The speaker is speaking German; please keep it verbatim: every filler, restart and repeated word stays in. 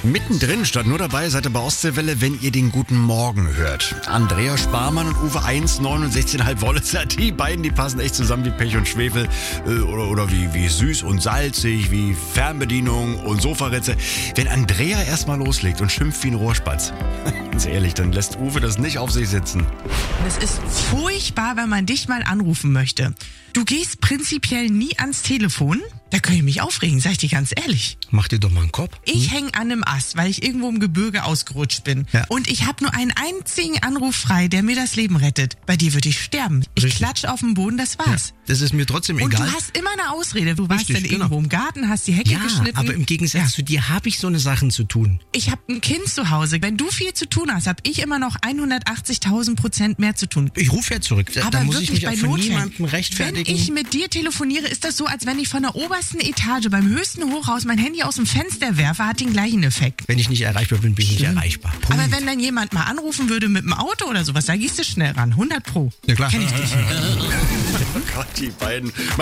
Mittendrin statt nur dabei seid ihr bei Ostseewelle, wenn ihr den guten Morgen hört. Andrea Sparmann und Uwe eins neun und sechzehn Komma fünf Wollitzer, die beiden, die passen echt zusammen wie Pech und Schwefel. Äh, oder oder wie, wie süß und salzig, wie Fernbedienung und Sofaritze. Wenn Andrea erstmal loslegt und schimpft wie ein Rohrspatz, ganz ehrlich, dann lässt Uwe das nicht auf sich sitzen. Es ist furchtbar, wenn man dich mal anrufen möchte. Du gehst prinzipiell nie ans Telefon. Da kann ich mich aufregen, sag ich dir ganz ehrlich. Mach dir doch mal einen Kopf. Ich hänge an einem Ast, weil ich irgendwo im Gebirge ausgerutscht bin. Ja. Und ich habe nur einen einzigen Anruf frei, der mir das Leben rettet. Bei dir würde ich sterben. Ich Richtig. klatsch auf den Boden, das war's. Ja, das ist mir trotzdem Und egal. du hast immer eine Ausrede. Du warst Richtig, dann genau. irgendwo im Garten, hast die Hecke Ja, geschnitten. aber im Gegensatz Ja. zu dir habe ich so eine Sachen zu tun. Ich habe ein Kind zu Hause. Wenn du viel zu tun hast, habe ich immer noch hundertachtzigtausend Prozent mehr zu tun. Ich rufe ja zurück. Da, Aber da muss wirklich ich mich bei auch von Notfällen. niemandem rechtfertigen. Wenn ich mit dir telefoniere, ist das so, als wenn ich von der obersten Etage beim höchsten Hochhaus mein Handy aus dem Fenster werfe, hat den gleichen Effekt. Wenn ich nicht erreichbar bin, bin ich nicht erreichbar. Punkt. Aber wenn dann jemand mal anrufen würde mit dem Auto oder sowas, da gehst du schnell ran. hundert Pro. Ja, klar. Kenn ich dich. Oh Gott, die beiden.